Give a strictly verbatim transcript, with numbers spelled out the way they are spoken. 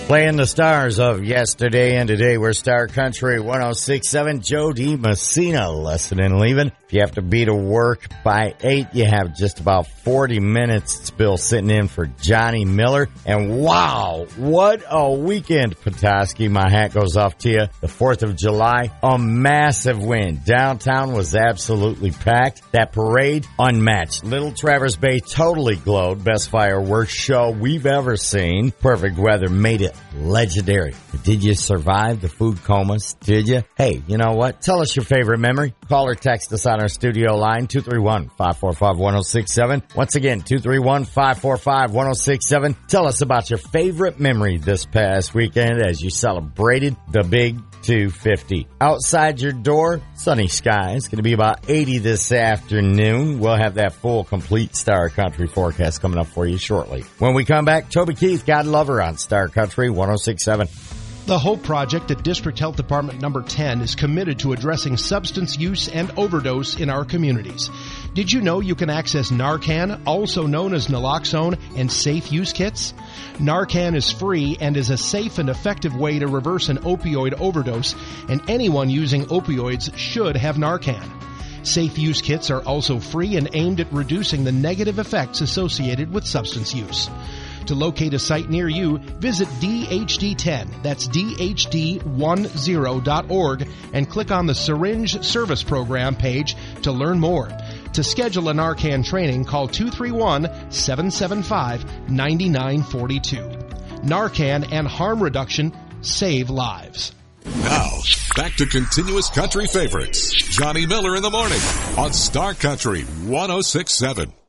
Playing the stars of yesterday and today, we're Star Country one oh six point seven. Joe D. Messina, listening and leaving. If you have to be to work by eight, you have just about forty minutes. It's Bill sitting in for Johnny Miller. And wow, what a weekend, Petoskey. My hat goes off to you. The fourth of July, a massive win. Downtown was absolutely packed. That parade, unmatched. Little Traverse Bay totally glowed. Best fireworks show we've ever seen. Perfect weather made it legendary. But did you survive the food comas? Did you? Hey, you know what? Tell us your favorite memory. Call or text us on our studio line, two three one, five four five, one oh six seven. Once again, two three one, five four five, one oh six seven. Tell us about your favorite memory this past weekend as you celebrated the big two fifty. Outside your door, sunny skies. Going to be about eighty this afternoon. We'll have that full, complete Star Country forecast coming up for you shortly. When we come back, Toby Keith, God love her on Star Country one oh six point seven. The HOPE Project at District Health Department number ten is committed to addressing substance use and overdose in our communities. Did you know you can access Narcan, also known as naloxone, and safe use kits? Narcan is free and is a safe and effective way to reverse an opioid overdose, and anyone using opioids should have Narcan. Safe use kits are also free and aimed at reducing the negative effects associated with substance use. To locate a site near you, visit D H D ten, that's D H D ten dot org, and click on the Syringe Service Program page to learn more. To schedule a Narcan training, call two three one, seven seven five, nine nine four two. Narcan and harm reduction save lives. Now, back to continuous country favorites. Johnny Miller in the morning on Star Country one oh six point seven.